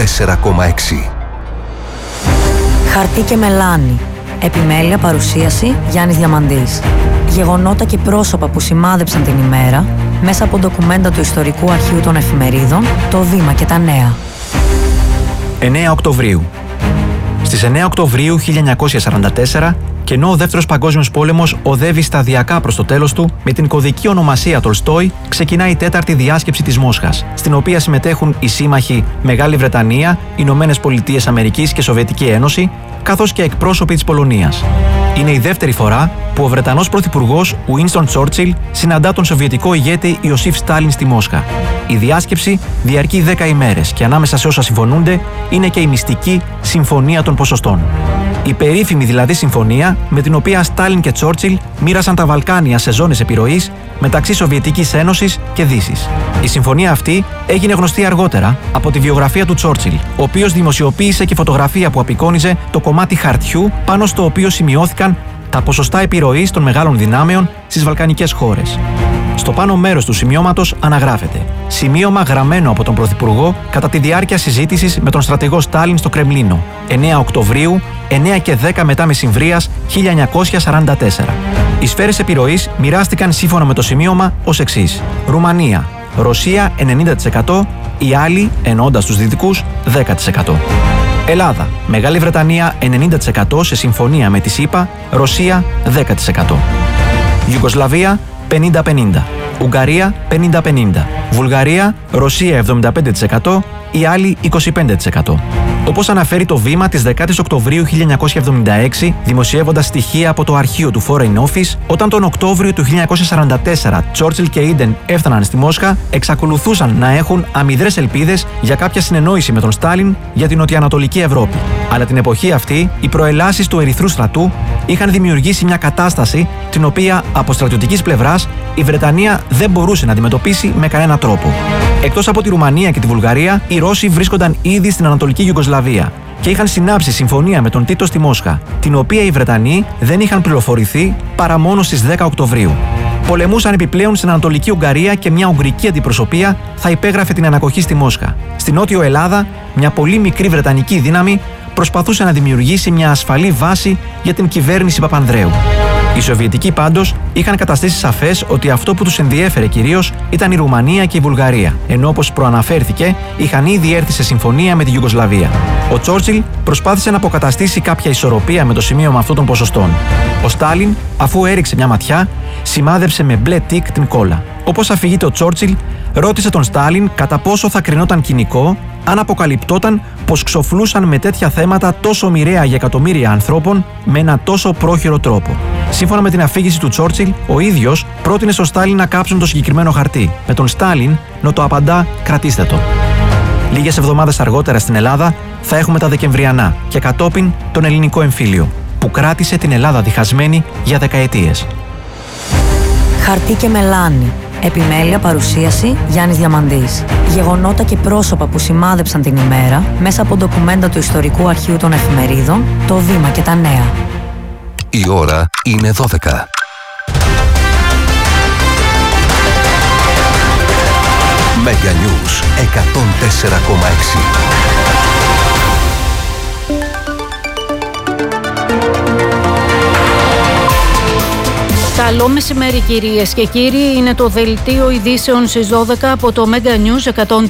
104,6. Χαρτί και μελάνι. Επιμέλεια, παρουσίαση Γιάννης Διαμαντής. Γεγονότα και πρόσωπα που σημάδεψαν την ημέρα μέσα από ντοκουμέντα του Ιστορικού Αρχείου των Εφημερίδων, το Βήμα και τα Νέα. 9 Οκτωβρίου. Στις 9 Οκτωβρίου 1944, και ενώ ο Δεύτερος Παγκόσμιος Πόλεμος οδεύει σταδιακά προς το τέλος του, με την κωδική ονομασία Τολστόι ξεκινάει η τέταρτη διάσκεψη της Μόσχας, στην οποία συμμετέχουν οι σύμμαχοι Μεγάλη Βρετανία, Ηνωμένες Πολιτείες Αμερικής και Σοβιετική Ένωση, καθώς και εκπρόσωποι της Πολωνίας. Είναι η δεύτερη φορά που ο Βρετανός Πρωθυπουργός Winston Churchill συναντά τον Σοβιετικό ηγέτη Ιωσήφ Στάλιν στη Μόσχα. Η διάσκεψη διαρκεί 10 ημέρες και ανάμεσα σε όσα συμφωνούνται είναι και η μυστική Συμφωνία των Ποσοστών. Η περίφημη δηλαδή συμφωνία με την οποία Στάλιν και Τσόρτσιλ μοίρασαν τα Βαλκάνια σε ζώνες επιρροής μεταξύ Σοβιετικής Ένωσης και Δύσης. Η συμφωνία αυτή έγινε γνωστή αργότερα από τη βιογραφία του Τσόρτσιλ, ο οποίος δημοσιοποίησε και φωτογραφία που απεικόνιζε το κομμάτι χαρτιού πάνω στο οποίο σημειώθηκαν τα ποσοστά επιρροής των μεγάλων δυνάμεων στις βαλκανικές χώρες. Στο πάνω μέρος του σημειώματος αναγράφεται «Σημείωμα γραμμένο από τον Πρωθυπουργό κατά τη διάρκεια συζήτησης με τον στρατηγό Στάλιν στο Κρεμλίνο, 9 Οκτωβρίου, 9 και 10 μετά μεσημβρίας 1944». Οι σφαίρες επιρροής μοιράστηκαν σύμφωνα με το σημείωμα ως εξής: Ρουμανία, Ρωσία 90%, οι άλλοι, εννοώντας τους δυτικούς, 10%. Ελλάδα, Μεγάλη Βρετανία 90% σε συμφωνία με τη ΣΥΠΑ, Ρωσία 10%. Ιουγκοσλαβία 50-50. Ουγγαρία 50-50. Βουλγαρία, Ρωσία 75%, οι άλλοι 25%. Όπως αναφέρει το Βήμα της 10ης Οκτωβρίου 1976, δημοσιεύοντας στοιχεία από το αρχείο του Foreign Office, όταν τον Οκτώβριο του 1944 Τσόρτσιλ και Ίντεν έφταναν στη Μόσχα, εξακολουθούσαν να έχουν αμυδρές ελπίδες για κάποια συνεννόηση με τον Στάλιν για την νοτιοανατολική Ευρώπη. Αλλά την εποχή αυτή, οι προελάσεις του Ερυθρού Στρατού είχαν δημιουργήσει μια κατάσταση την οποία από στρατιωτικής πλευράς η Βρετανία δεν μπορούσε να αντιμετωπίσει με κανένα τρόπο. Εκτός από τη Ρουμανία και τη Βουλγαρία, οι Ρώσοι βρίσκονταν ήδη στην Ανατολική Ιουγκοσλαβία και είχαν συνάψει συμφωνία με τον Τίτο στη Μόσχα, την οποία οι Βρετανοί δεν είχαν πληροφορηθεί παρά μόνο στις 10 Οκτωβρίου. Πολεμούσαν επιπλέον στην Ανατολική Ουγγαρία και μια ουγγρική αντιπροσωπεία θα υπέγραφε την ανακοχή στη Μόσχα. Στην Νότιο Ελλάδα, μια πολύ μικρή βρετανική δύναμη προσπαθούσε να δημιουργήσει μια ασφαλή βάση για την κυβέρνηση Παπανδρέου. Οι Σοβιετικοί πάντως είχαν καταστήσει σαφές ότι αυτό που τους ενδιέφερε κυρίως ήταν η Ρουμανία και η Βουλγαρία, ενώ όπως προαναφέρθηκε είχαν ήδη έρθει σε συμφωνία με τη Ιουγκοσλαβία. Ο Τσόρτσιλ προσπάθησε να αποκαταστήσει κάποια ισορροπία με το σημείωμα αυτών των ποσοστών. Ο Στάλιν, αφού έριξε μια ματιά, σημάδεψε με μπλε τικ την κόλλα. Όπως αφηγείται ο Τσόρτσιλ, ρώτησε τον Στάλιν κατά πόσο θα κρινόταν κοινικό αν αποκαλυπτόταν πως ξοφλούσαν με τέτοια θέματα τόσο μοιραία για εκατομμύρια ανθρώπων με ένα τόσο πρόχειρο τρόπο. Σύμφωνα με την αφήγηση του Τσόρτσιλ, ο ίδιος πρότεινε στο Στάλιν να κάψουν το συγκεκριμένο χαρτί, με τον Στάλιν να το απαντά «κρατήστε το». Λίγες εβδομάδες αργότερα στην Ελλάδα θα έχουμε τα Δεκεμβριανά και κατόπιν τον Ελληνικό Εμφύλιο, που κράτησε την Ελλάδα διχασμένη για δεκαετίες. Χαρτί και μελάνι. Επιμέλεια, παρουσίαση Γιάννης Διαμαντής. Γεγονότα και πρόσωπα που σημάδεψαν την ημέρα μέσα από ντοκουμέντα του Ιστορικού Αρχείου των Εφημερίδων, το Βήμα και τα Νέα. Η ώρα είναι 12. Mega News 104,6. Καλό μεσημέρι κυρίες και κύριοι, είναι το δελτίο ειδήσεων στις 12 από το Mega News